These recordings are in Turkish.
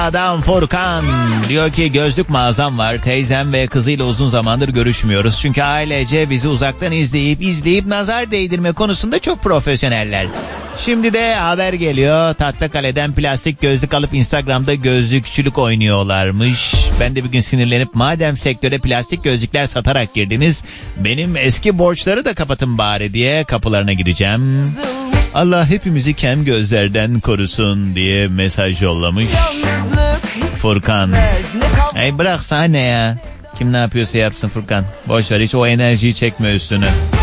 adam Furkan diyor ki gözlük mağazam var. Teyzem ve kızıyla uzun zamandır görüşmüyoruz. Çünkü ailece bizi uzaktan izleyip nazar değdirme konusunda çok profesyoneller. Şimdi de haber geliyor. Tahtakale'den plastik gözlük alıp Instagram'da gözlükçülük oynuyorlarmış. Ben de bir gün sinirlenip madem sektöre plastik gözlükler satarak girdiniz, benim eski borçları da kapatın bari diye kapılarına gideceğim. Allah hepimizi kem gözlerden korusun diye mesaj yollamış Furkan. Ey bırak sahne ya. Kim ne yapıyorsa yapsın Furkan. Boşver, hiç o enerjiyi çekme üstüne.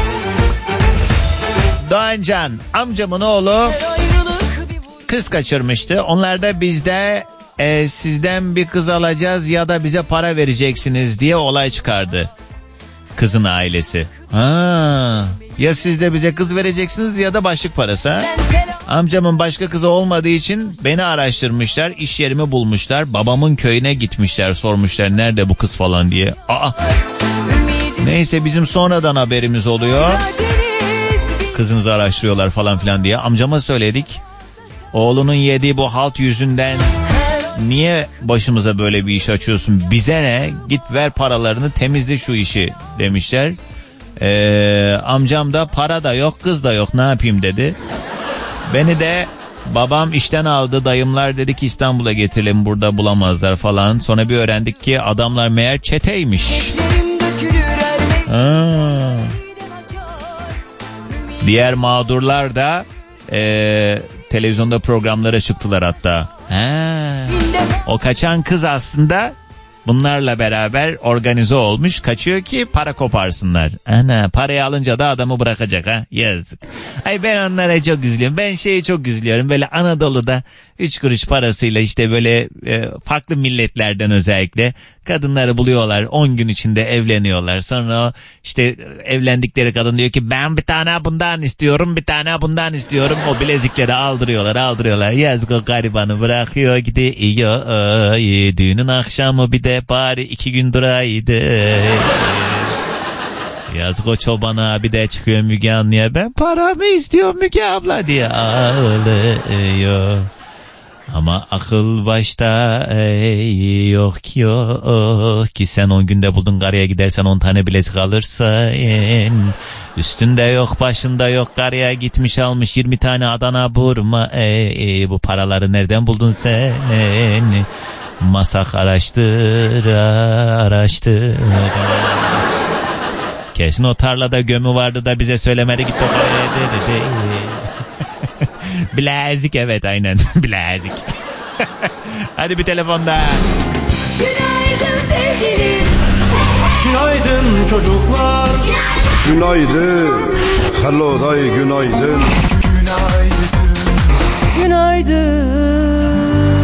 Doğancan amcamın oğlu kız kaçırmıştı. Onlar da bizde sizden bir kız alacağız ya da bize para vereceksiniz diye olay çıkardı. Kızın ailesi. Ya siz de bize kız vereceksiniz ya da başlık parası. Amcamın başka kızı olmadığı için beni araştırmışlar, iş yerimi bulmuşlar, babamın köyüne gitmişler, sormuşlar nerede bu kız falan diye. Neyse bizim sonradan haberimiz oluyor. Kızınızı araştırıyorlar falan filan diye. Amcama söyledik. Oğlunun yediği bu halt yüzünden niye başımıza böyle bir iş açıyorsun? Bize ne? Git ver paralarını, temizle şu işi demişler. Amcam da para da yok, kız da yok, ne yapayım dedi. Beni de babam işten aldı. Dayımlar dedi ki İstanbul'a getirelim, burada bulamazlar falan. Sonra bir öğrendik ki adamlar meğer çeteymiş. Diğer mağdurlar da televizyonda programlara çıktılar hatta. O kaçan kız aslında bunlarla beraber organize olmuş, kaçıyor ki para koparsınlar. Parayı alınca da adamı bırakacak ha. Yazık. Ay ben onlara çok üzülüyorum. Ben çok üzülüyorum. Böyle Anadolu'da 3 kuruş parasıyla işte böyle farklı milletlerden özellikle kadınları buluyorlar. 10 gün içinde evleniyorlar. Sonra işte evlendikleri kadın diyor ki ben bir tane bundan istiyorum, bir tane bundan istiyorum. O bilezikleri aldırıyorlar. Yazık, o garibanı bırakıyor gidiyor. Düğünün akşamı bir de bari 2 gün duraydı. Yazık o çobana, bir de çıkıyor Müge Anlı'ya ben paramı istiyorum Müge abla diye ağlıyor. Ama akıl başta yok ki sen 10 günde buldun karıya gidersen 10 tane bilezik alırsan. Üstünde yok başında yok, karıya gitmiş almış 20 tane Adana burma. Bu paraları nereden buldun sen? Masak araştır. Kesin o tarlada gömü vardı da bize söylemedi, gitti o karıya dedi. Bilezik, evet aynen bilezik. Hadi bir telefonda. Günaydın sevgilim. Günaydın çocuklar. Günaydın. Hello day, günaydın. Günaydın.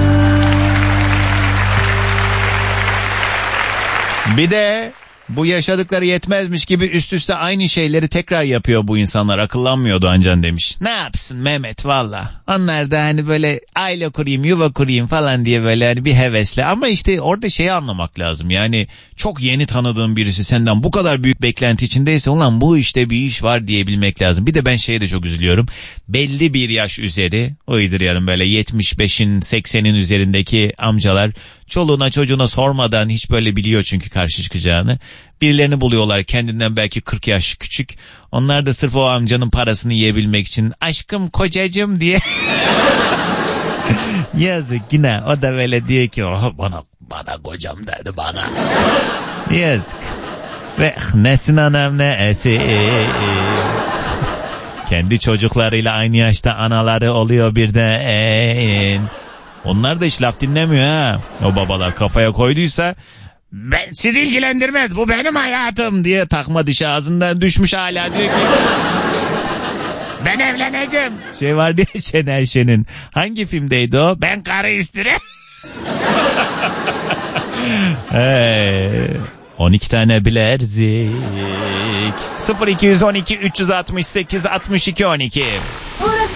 Bir de bu yaşadıkları yetmezmiş gibi üst üste aynı şeyleri tekrar yapıyor bu insanlar. Akıllanmıyor Doğancan demiş. Ne yapsın Mehmet valla. Onlar da hani böyle aile kurayım, yuva kurayım falan diye böyle hani bir hevesle. Ama işte orada şeyi anlamak lazım. Yani çok yeni tanıdığın birisi senden bu kadar büyük beklenti içindeyse ulan bu işte bir iş var diyebilmek lazım. Bir de ben şeye de çok üzülüyorum. Belli bir yaş üzeri, oydur yarın böyle 75'in 80'in üzerindeki amcalar çoluğuna çocuğuna sormadan hiç böyle biliyor çünkü karşı çıkacağını. Birilerini buluyorlar kendinden belki 40 yaş küçük. Onlar da sırf o amcanın parasını yiyebilmek için aşkım kocacığım diye. Yazık yine o da böyle diyor ki oh, bana kocam dedi bana. Yazık. Ve nesin anam nesi. Kendi çocuklarıyla aynı yaşta anaları oluyor birden. Onlar da hiç laf dinlemiyor ha. O babalar kafaya koyduysa ben sizi ilgilendirmez bu benim hayatım diye takma dişi ağzından düşmüş hala diyor ki ben evleneceğim. Şey var diye Şener Şen'in hangi filmdeydi o? Ben karı isterim. 12 tane bilezik. 0212 368 62 12.